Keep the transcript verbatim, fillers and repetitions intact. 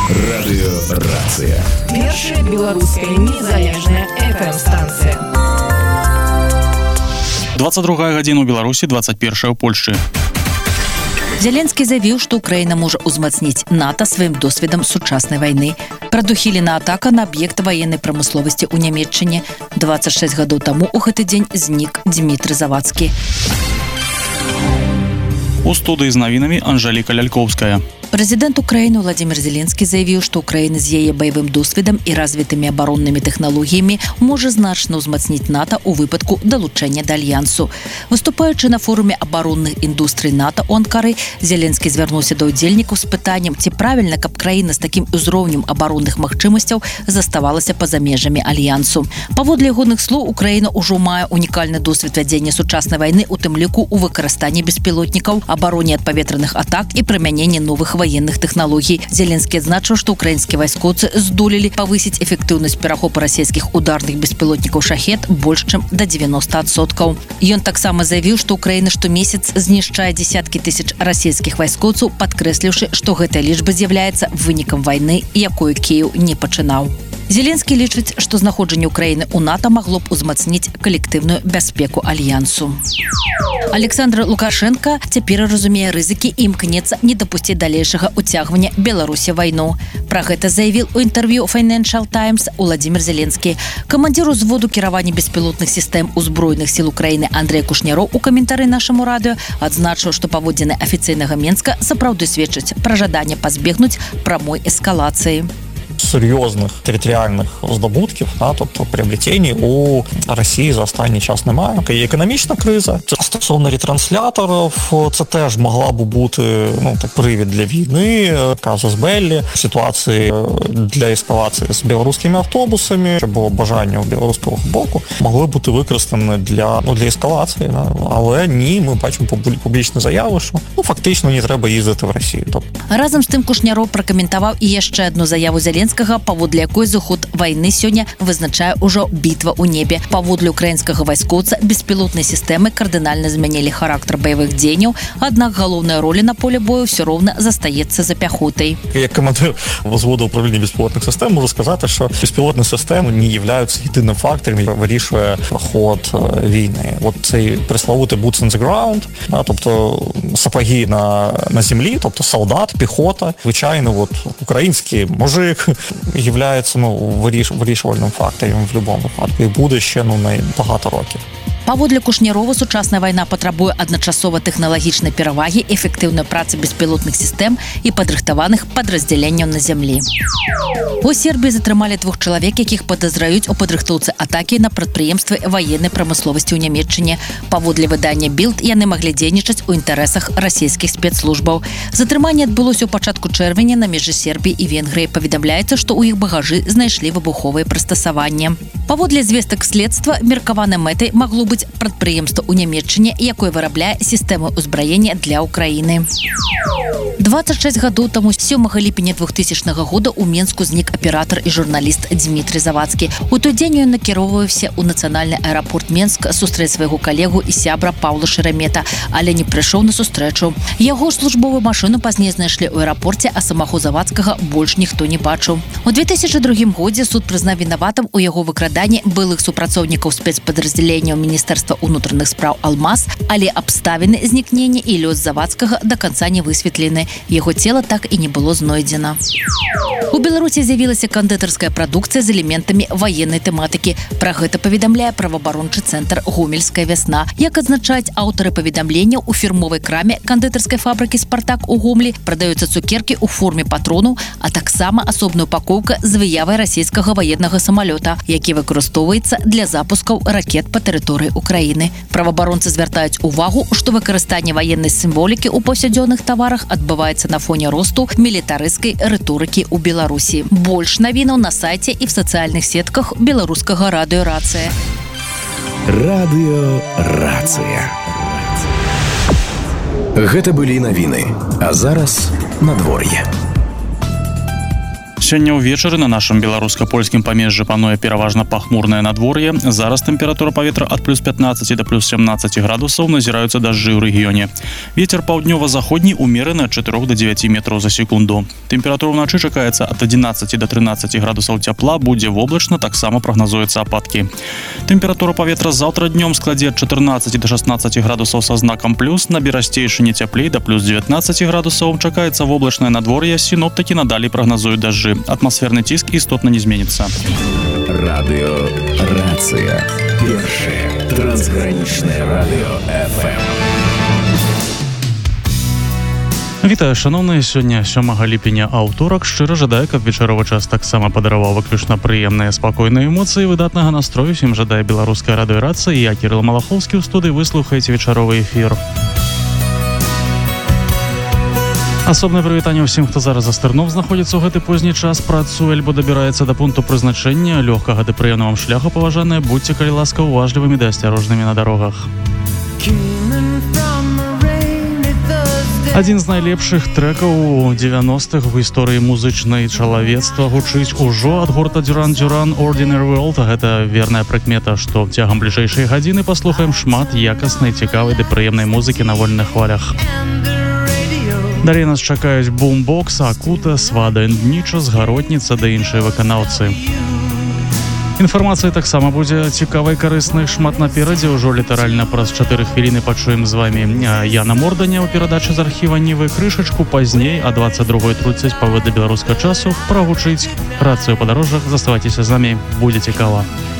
Радыёрацыя. Першая беларуская незалежная эф эм-станцыя. двадцать другая гадзіна ў Беларусі, двадцать первая ў Польшчы. Зеленскі заявіў, што Украіна можа ўзмацніць НАТО сваім досведам сучаснай вайны. Прадухілена атака на аб'ект ваеннай прамысловасці ў Нямецчыне. двадцать шесть гадоў таму ў гэты дзень знік Дмітрый Завадскі. У студыі з навінамі Анжэліка Лялькоўская. Прэзідэнт Украіны Владзімір Зеленскі заявіў, што Украіна з яе баявым досведам і развітымі абароннымі тэхналогіямі можа значна ўзмацніць НАТО ў выпадку далучэння да альянсу. Выступаючы на форуме абаронных індустрый НАТО ў Анкары, Зеленскі звярнуўся да ўдзельнікаў з пытаннем, ці правільна, каб краіна з такім узроўнем абаронных магчымасцяў заставалася па-за межамі альянсу. Паводле ягоных слоў, Украіна ўжо мае унікальны досвед вядзення сучаснай вайны, у тым ліку ў выкарыстанні беспілотнікаў, абароне ад паветраных атак і прымяненні новых военных технологий. Зеленскі адзначыў, што украінскія вайскоўцы здолелі павысіць эфектыўнасць перахопу расійскіх ударных беспілотнікаў «Шахет» больш чым да девяноста адсоткаў. Ён таксама заявіў, што Украіна штомесяц знішчае дзесяткі тысяч расійскіх вайскоўцаў, падкрэсліўшы, што гэтая лічба з'яўляецца вынікам вайны, якую Кіеў не пачынаў. Зеленскі лічыць, што знаходжанне Украіны ў НАТО магло б узмацніць калектыўную бяспеку альянсу. Александр Лукашенко цяпер разумее рызыкі і імкнецца не дапусціць далейшага ўцягвання Беларусі вайну. Пра гэта заявіў у інтэрв'ю Financial Times Владзімір Зеленскі. Камандзір узводу кіравання беспілотных сістэм узброеных сіл Украіны Андрэй Кушняроў у каментары нашаму радыё адзначыў, што паводзіны афіцыйнага Менска сапраўды сведчаць пра жаданне пазбегнуць прамой эскалацыі. Серйозних територіальних здобутків, да, тобто приобретень у Росії за останній час немає. Є економічна криза. Стосовно ретрансляторів, це теж могла б бути, ну, так, привід для війни, казус беллі, ситуації для ескалації з білоруськими автобусами, що було бажання у білоруського боку, могли бути використані для, ну, для ескалації, да. Але ні, ми бачимо публічні заяви, що, ну, фактично не треба їздити в Росію. Тобто. Разом з тим Кушняров прокоментував і ще одну заяву Зеленського, паводле якой заход вайны сёння вызначае ўжо бітва ў небе. Паводле украінскага вайскоўца беспілотныя сістэмы кардынальна змянілі характар баявых дзеянняў, аднак галоўная роля на поле бою все роўна застаецца за пяхотай. Як камандир взводу управління безпілотних систем можу сказати, що безпілотні системи не являються єдиним фактором, який вирішує ход війни. От цей пресловутий boots on the ground, да, тобто сапоги на, на землі, тобто солдат, піхота, звичайно, от український мужик, являється, ну, виріш, вирішувальним фактором в будь-якому випадку і буде ще, ну, на багато років. Паводле Кушнярова, сучасная вайна патрабуе адначасова тэхналагічнай перавагі, эфектыўнай працы беспілотных сістэм і падрыхтаваных падраздзяленняў на зямлі. У Сербіі затрымалі двух чалавек, якіх падазраюць у падрыхтоўцы атакі на прадпрыемствы ваеннай прамысловасці ў Нямецчыне. Паводле выдання Bild, яны маглі дзейнічаць у інтарэсах расійскіх спецслужбаў. Затрыманне адбылося ў пачатку чэрвеня на межы Сербіі і Венгрыі. Паведамляецца, што ў іх багажы знайшлі выбуховыя прыстасаванні. Паводле звестак следства, меркаванай мэтай магло быць прадпрыемства ў Нямецчыне, якое вырабляе сістэмы ўзбраення для Украіны. двадцать шесть гадоў таму сёмага ліпеня двухтысячнага года ў Менску знік аператар і журналіст Дмітрый Завадскі. У той дзень ён накіроўваўся ў нацыянальны аэрапорт Менск сустрэць свайго калегу і сябра Паўла Шерамета, але не прыйшоў на сустрэчу. Яго службовую машыну пазней знайшлі ў аэрапорце, а самого Завадскага больш ніхто не бачыў. У две тысячи другім годзе суд прызнаў вінаватым у яго выкраданні былых супрацоўнікаў спецпадраздзяленняў Міністэрства ўнутраных спраў «Алмаз», але абставіны знікнення і лёс Завадскага да канца не высветлены. Яго цела так і не было знойдзена. У Беларусі з'явілася кандытарская прадукцыя з элементамі ваеннай тэматыкі. Пра гэта паведамляе праваабарончы цэнтр «Гомельская вясна». Як адзначаюць аўтары паведамлення, у фірмовай краме кандытарскай фабрыкі «Спартак» у Гомлі прадаюцца цукеркі ў форме патронаў, а таксама асобная упакоўка з выявай расійскага ваеннага самалёта, які выкарыстоўваецца для запускаў ракет па тэрыторыі Украіны. Праваабаронцы звяртаюць увагу, што выкарыстанне ваеннай сімволікі ў паўсядзённых таварах адбываецца на фоне росту мілітарысцкай рыторыкі ў Беларусі. Больш навінаў на сайце і в сацыяльных сетках беларускага радыёрацыя. Радыёрацыя. Гэта былі навіны, а зараз надвор'е. Сёння ўвечары на нашым беларуска-польскім памежжы пануе пераважна пахмурнае надвор'е. Зараз тэмпература паветра ад плюс пятнаццаці да плюс сямнаццаці градусаў, назіраюцца дажджы ў рэгіёне. Вецер паўднёва-заходні умераны ад чатырох да дзевяці метраў за секунду. Тэмпература ўначы чакаецца ад адзінаццаці да трынаццаці градусаў цяпла, будзе воблачна, таксама прагназуюцца ападкі. Тэмпература паветра заўтра днём складзе ад чатырнаццаці да шаснаццаці градусаў са знакам плюс, на берасцейшыні цяплей да плюс дзевятнаццаці градусаў, чакаецца воблачнае надвор'е, сіноптыкі надалей прагназуюць дажджы. Атмасферны ціск істотна не зменіцца. Радыё Рацыя. Першае трансгранічнае радыё эф эм. Вітаю, шановныя, сёння сёмага ліпеня аўторак. Шчыра жадаю, каб вечаровы час таксама падараваў выключна прыемныя спакойныя эмоцыі, выдатнага настрою. Всім жадае беларуская радыё Рацыя. Я Кірыл Малахоўскі ў студыі, вы слухаеце вечаровы эфір. Асобнае прывітанне ўсім, хто зараз за стырном знаходзіцца ў гэты позні час, працуе альбо дабіраецца да пункту прызначэння. Лёгкага ды прыемнага вам шляху, паважаныя, будьце, калі ласка, уважлівымі ды асцярожнымі на дарогах. Адзін з найлепшых трэкаў дзевяностых у гісторыі музычнай чалавецтва гучыць ужо ад гурта Duran Duran Ordinary World. Гэта верная прыкмета, што цягам бліжэйшай гадзіны паслухаем шмат якаснай, цікавай ды прыемнай музыкі на вольных хвалях. Далей нас чакаюць бумбокс, акута, свада энд нічас, гаротніца ды іншыя выканаўцы. Інфармацыя таксама будзе цікавай, карыснай, шмат наперадзе. Ужо літаральна праз чатыры хвіліны пачуем з вамі Яна Морданя ў перадачы з архіва Нівы. Крышачку пазней а дваццаць другой трыццаць паводле беларускага часу прагучыць Рацыю падарожжах. Заставайцеся з намі, будзе цікава.